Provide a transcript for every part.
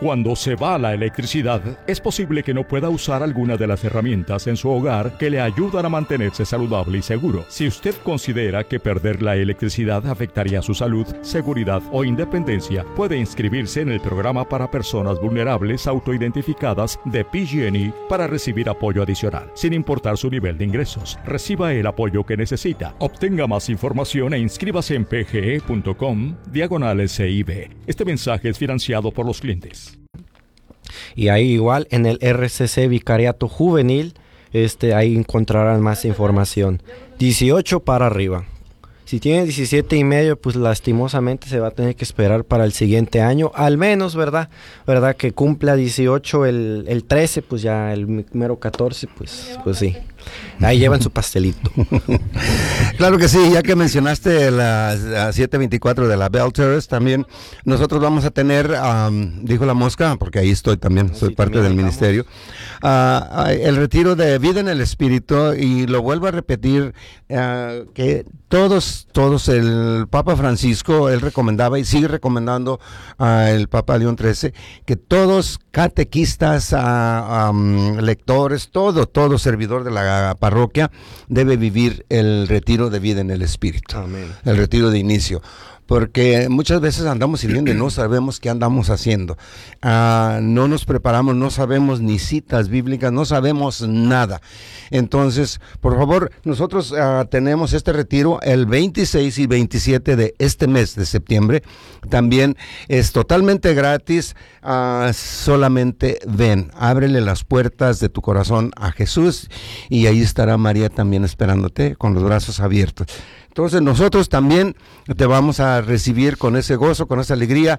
Cuando se va la electricidad, es posible que no pueda usar alguna de las herramientas en su hogar que le ayudan a mantenerse saludable y seguro. Si usted considera que perder la electricidad afectaría su salud, seguridad o independencia, puede inscribirse en el programa para personas vulnerables autoidentificadas de PG&E para recibir apoyo adicional, sin importar su nivel de ingresos. Reciba el apoyo que necesita. Obtenga más información e inscríbase en pge.com/CIB. Este mensaje es financiado por los clientes. Y ahí igual en el RCC Vicariato Juvenil, ahí encontrarán más información. 18 para arriba. Si tiene 17 y medio, pues lastimosamente se va a tener que esperar para el siguiente año, al menos, ¿verdad? Que cumpla 18 el 13, pues ya el mero 14, pues sí. Ahí llevan su pastelito. Claro que sí, ya que mencionaste la 724 de la Bell Terrace, también nosotros vamos a tener, dijo la mosca, porque ahí estoy también, soy parte del ministerio, el retiro de vida en el espíritu, y lo vuelvo a repetir, que todos, el Papa Francisco, él recomendaba y sigue recomendando el Papa León XIII, que todos catequistas, lectores, todo servidor de la parroquia debe vivir el retiro de vida en el espíritu. Amén. El retiro de inicio. Porque muchas veces andamos sirviendo y no sabemos qué andamos haciendo. No nos preparamos, no sabemos ni citas bíblicas, no sabemos nada. Entonces, por favor, nosotros tenemos este retiro el 26 y 27 de este mes de septiembre. También es totalmente gratis. Solamente ven, ábrele las puertas de tu corazón a Jesús, y ahí estará María también esperándote con los brazos abiertos. Entonces nosotros también te vamos a recibir con ese gozo, con esa alegría.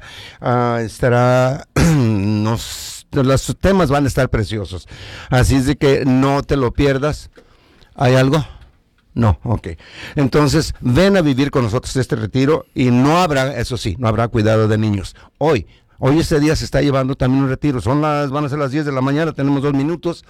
Los temas van a estar preciosos. Así es de que no te lo pierdas. ¿Hay algo? No, ok. Entonces ven a vivir con nosotros este retiro, y no habrá, eso sí, no habrá cuidado de niños. Hoy este día se está llevando también un retiro. Van a ser las 10 de la mañana, tenemos 2 minutos.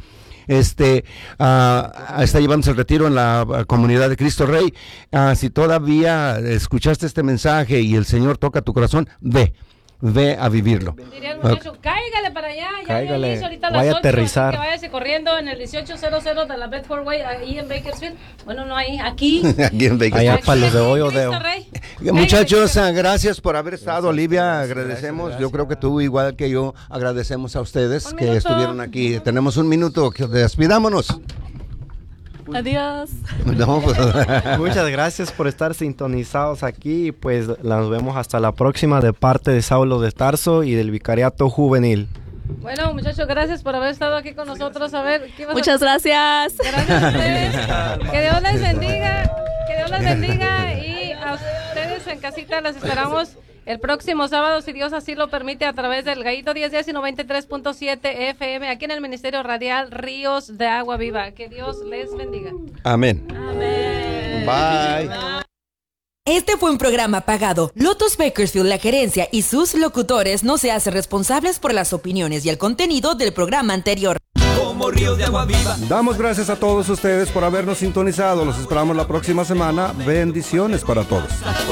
Está llevándose el retiro en la comunidad de Cristo Rey. Si todavía escuchaste este mensaje y el Señor toca tu corazón, ve a vivirlo. Diría el muchacho, cáigale para allá, cáigale, ahorita a vaya las 8, a aterrizar. que váyase corriendo en el 1800 de la Bedford Way, ahí en Bakersfield. Bueno, no ahí, aquí. Aquí en Bakersfield. Allá para los de hoy o de hoy. Muchachos, gracias por haber estado, Olivia, agradecemos. Gracias. Yo creo que tú, igual que yo, agradecemos a ustedes que estuvieron aquí. Tenemos un minuto, despidámonos. Adiós. No, pues. Muchas gracias por estar sintonizados aquí, y pues nos vemos hasta la próxima de parte de Saulo de Tarso y del Vicariato Juvenil. Bueno, muchachos, gracias por haber estado aquí con nosotros. A ver, muchas gracias. Gracias a ustedes. Que Dios les bendiga. Que Dios les bendiga. Y a ustedes en casita las esperamos el próximo sábado, si Dios así lo permite, a través del Gallito 1010 y 93.7 FM, aquí en el Ministerio Radial Ríos de Agua Viva. Que Dios les bendiga. Amén. Amén. Bye. Este fue un programa pagado. Lotus Bakersfield, la gerencia y sus locutores no se hacen responsables por las opiniones y el contenido del programa anterior. Como ríos de agua viva. Damos gracias a todos ustedes por habernos sintonizado. Los esperamos la próxima semana. Bendiciones para todos.